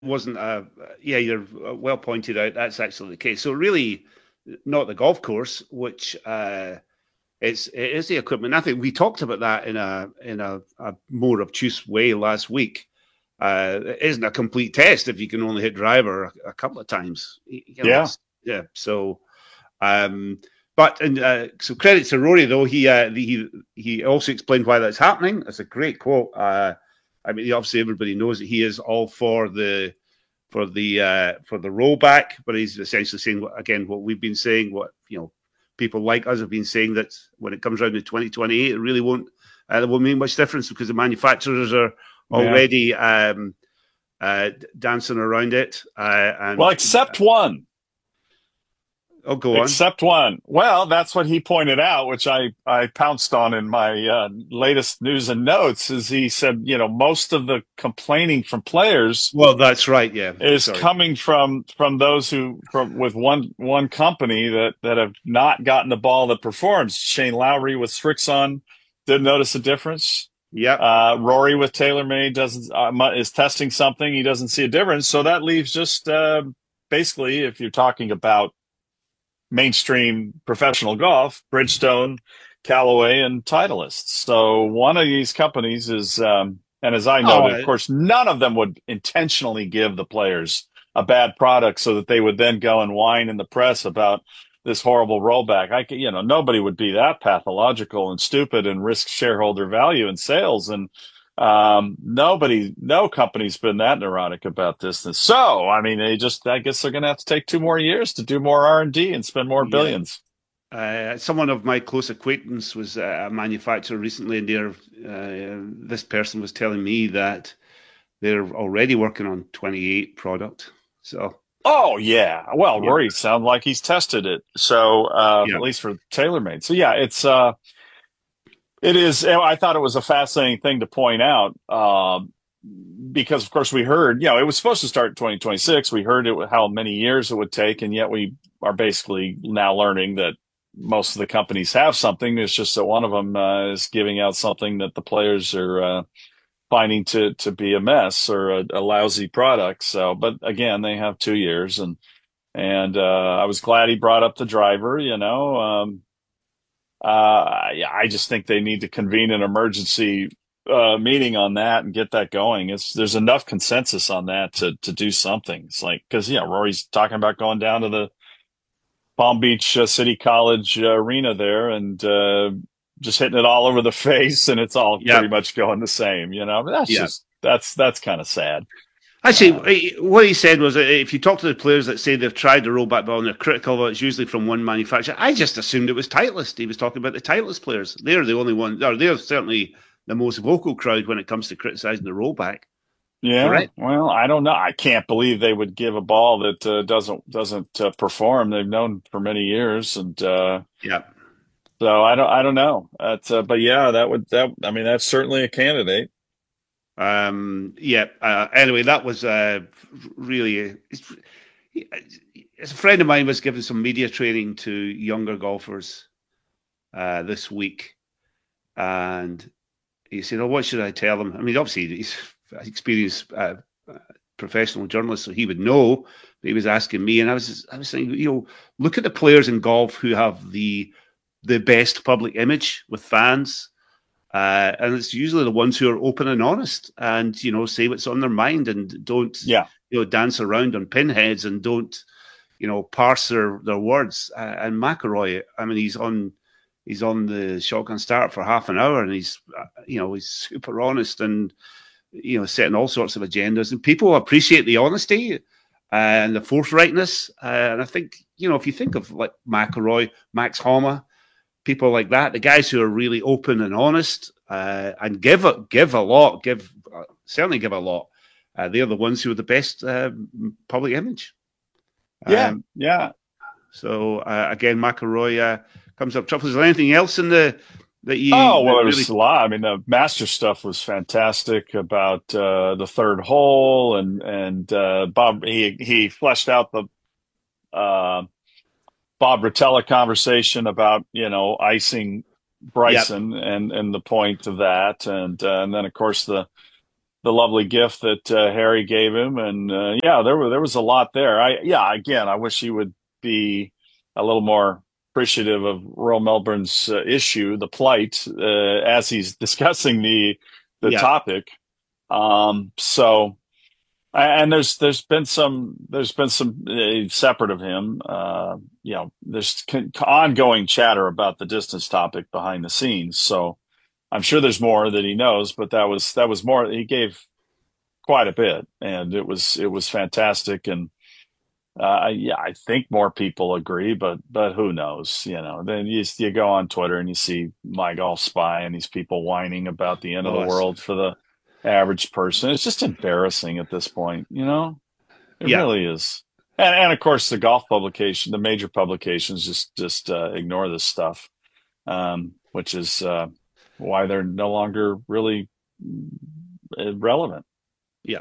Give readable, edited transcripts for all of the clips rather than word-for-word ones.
wasn't a yeah. You're well pointed out. That's actually the case. So really, not the golf course, which it is the equipment. I think we talked about that in a more obtuse way last week. It isn't a complete test if you can only hit driver a couple of times. Yeah. It's yeah. So, um, but and so credit to Rory though. He also explained why that's happening. That's a great quote. I mean, obviously everybody knows that he is all for the rollback, but he's essentially saying again what we've been saying, what people like us have been saying, that when it comes around to 2028, it really won't make much difference because the manufacturers are Yeah. already dancing around it. Well, And except one. I'll go on. Except one. Well, that's what he pointed out, which I pounced on in my latest news and notes. Is he said, most of the complaining from players Well, that's right. Yeah, is sorry. coming from those who from with one company that have not gotten the ball that performs. Shane Lowry with Srixon didn't notice a difference. Yep. Rory with TaylorMade doesn't is testing something. He doesn't see a difference. So that leaves just basically, if you're talking about mainstream professional golf, Bridgestone, Callaway, and Titleist. So one of these companies is, and as I Oh, noted, of course, none of them would intentionally give the players a bad product so that they would then go and whine in the press about this horrible rollback. Nobody would be that pathological and stupid and risk shareholder value and sales. And no company's been that neurotic about this. And so, I mean, I guess they're going to have to take 2 more years to do more R&D and spend more yeah. billions. Someone of my close acquaintance was a manufacturer recently, and this person was telling me that they're already working on 28 product. So Oh yeah. Well, yeah, Rory sounds like he's tested it. So, yeah, at least for TaylorMade. So yeah, it is. I thought it was a fascinating thing to point out. Because of course we heard, it was supposed to start in 2026. We heard how many years it would take, and yet we are basically now learning that most of the companies have something. It's just that one of them is giving out something that the players are finding to be a mess or a lousy product. So, but again, they have 2 years, and I was glad he brought up the driver. Yeah, I just think they need to convene an emergency meeting on that and get that going. There's enough consensus on that to do something. It's like because Rory's talking about going down to the Palm Beach City College arena there and just hitting it all over the face, and it's all yeah, pretty much going the same. That's yeah. just that's kind of sad. Uh, Actually, what he said was that if you talk to the players that say they've tried the rollback ball and they're critical of it, it's usually from one manufacturer. I just assumed it was Titleist. He was talking about the Titleist players. They're the only one, or they're certainly the most vocal crowd when it comes to criticizing the rollback. Yeah, Correct? well, I don't know. I can't believe they would give a ball that doesn't perform. They've known for many years, and Yeah. so I don't know. But yeah, that I mean that's certainly a candidate. Yeah. Anyway, that was really. It's a friend of mine was giving some media training to younger golfers this week, and he said, "Oh, what should I tell them?" I mean, obviously he's an experienced professional journalist, so he would know. But he was asking me, and I was saying, look at the players in golf who have the best public image with fans. And it's usually the ones who are open and honest and, say what's on their mind and don't, Yeah, dance around on pinheads and don't, parse their words. And McIlroy, I mean, he's on the shotgun start for half an hour and he's super honest and, setting all sorts of agendas. And people appreciate the honesty and the forthrightness. And I think, if you think of like McIlroy, Max Homa, people like that, the guys who are really open and honest and give a lot, certainly give a lot. They're the ones who are the best public image. yeah, Um, yeah. so again, McElroy comes up top. Is there anything else in the that Oh you well, that there was really? a lot. I mean, the master stuff was fantastic about the third hole, and Bob he fleshed out the uh, Bob Rotella conversation about icing Yeah, Bryson and the point of that, and then of course the lovely gift that Harry gave him, and yeah, there was a lot there. Again, I wish he would be a little more appreciative of Royal Melbourne's issue, the plight, as he's discussing the Yeah. topic. So, and there's been some separate of him. There's ongoing chatter about the distance topic behind the scenes. So I'm sure there's more that he knows, but that was more. He gave quite a bit, and it was fantastic. And yeah, I think more people agree, but who knows? Then you go on Twitter and you see My Golf Spy and these people whining about the end of the Oh, world for the average person. It's just embarrassing at this point. It yeah. really is. And of course, the major publications just ignore this stuff, which is why they're no longer really relevant. Yeah.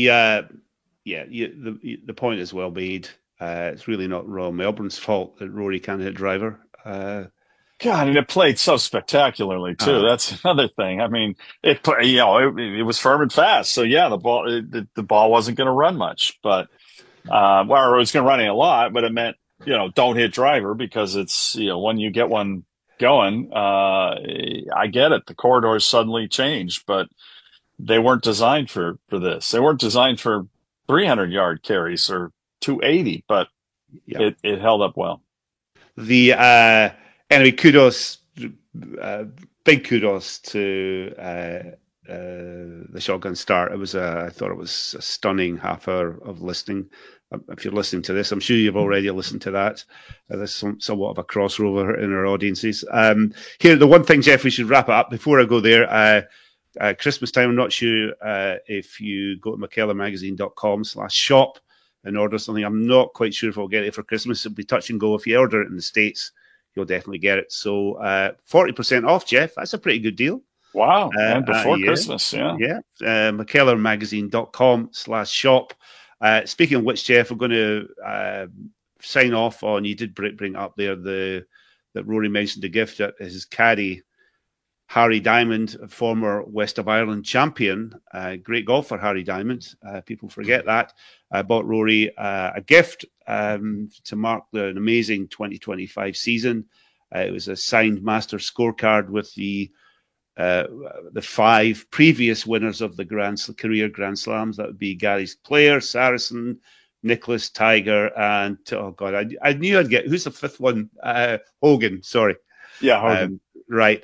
The point is well made. It's really not Royal Melbourne's fault that Rory can't hit driver. God, and it played so spectacularly too. Uh, That's another thing. I mean, it was firm and fast. So yeah, the ball wasn't going to run much, but well, it was going to run a lot, but it meant don't hit driver because it's when you get one going. I get it. The corridors suddenly changed, but they weren't designed for this. They weren't designed for 300-yard carries or 280, but yeah. it held up well. The Anyway, kudos, uh, big kudos to the shotgun start. I thought it was a stunning half hour of listening. If you're listening to this, I'm sure you've already listened to that. There's somewhat of a crossover in our audiences. Here, the one thing, Jeff, we should wrap it up before I go there. Christmas time, I'm not sure if you go to mckellarmagazine.com/shop and order something. I'm not quite sure if I'll get it for Christmas. It'll be touch and go. If you order it in the States, you'll definitely get it. So 40% off, Jeff. That's a pretty good deal. Wow. And before Yeah. Christmas, yeah. Yeah. mckellarmagazine.com/shop. Speaking of which, Jeff, we're going to sign off on, you did bring up there that Rory mentioned the gift that his caddy, Harry Diamond, former West of Ireland champion, great golfer, Harry Diamond. People forget that. Bought Rory a gift to mark an amazing 2025 season. It was a signed master scorecard with the 5 previous winners of the career Grand Slams. That would be Gary Player, Saracen, Nicholas, Tiger, and oh god, I knew I'd get, who's the 5th one? Hogan. Sorry. Yeah, Hogan. Right.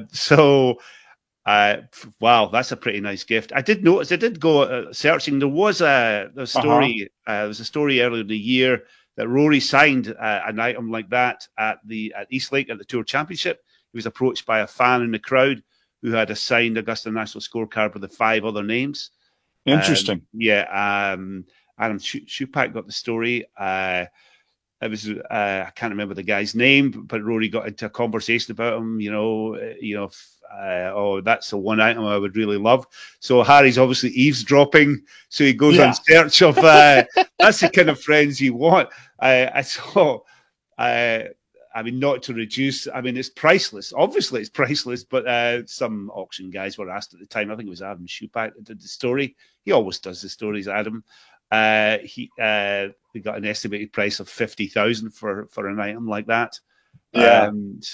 Wow, that's a pretty nice gift. I did notice. I did go searching. There was a story. There was a story earlier in the year that Rory signed an item like that at Eastlake at the Tour Championship. He was approached by a fan in the crowd who had a signed Augusta National scorecard with the 5 other names. Interesting. Adam Schupak got the story. It was I can't remember the guy's name, but Rory got into a conversation about him. That's the one item I would really love. So Harry's obviously eavesdropping. So he goes on search of. That's the kind of friends you want. I saw. Not to reduce. It's priceless. Obviously, it's priceless. But some auction guys were asked at the time. I think it was Adam Schupak that did the story. He always does the stories, Adam. We got an estimated price of 50,000 for an item like that. Yeah.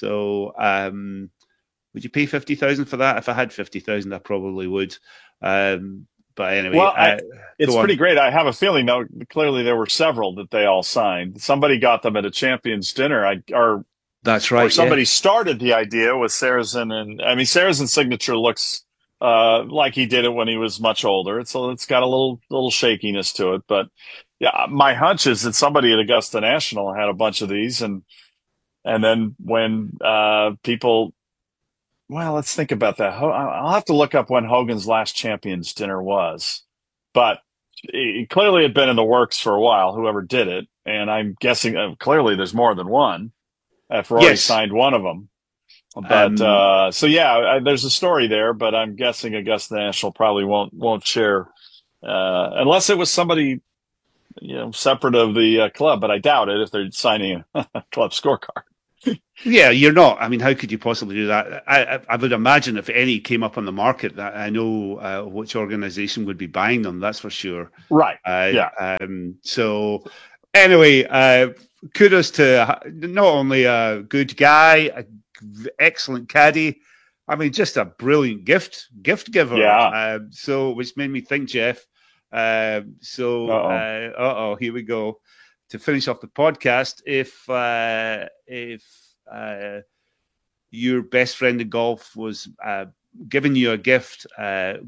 Would you pay 50,000 for that? If I had 50,000, I probably would. But anyway, well, it's pretty great. I have a feeling, though. Clearly, there were several that they all signed. Somebody got them at a champions dinner. That's right. Or somebody started the idea with Saracen, and Saracen's signature looks like he did it when he was much older. It's got a little shakiness to it, but yeah, my hunch is that somebody at Augusta National had a bunch of these, and then when people, well, let's think about that. I'll have to look up when Hogan's last champions dinner was, but it clearly had been in the works for a while. Whoever did it, and I'm guessing clearly there's more than one. If Rory signed one of them. But there's a story there, but I'm guessing Augusta National probably won't share unless it was somebody separate of the club. But I doubt it if they're signing a club scorecard. Yeah, you're not. I mean, how could you possibly do that? I would imagine if any came up on the market, that I know which organization would be buying them. That's for sure. Right. Uh, Yeah. so anyway, kudos to not only a good guy, a excellent caddy. I mean, just a brilliant gift giver. Yeah. So which made me think, Jeff. Uh-oh. Here we go. To finish off the podcast, if your best friend in golf was giving you a gift,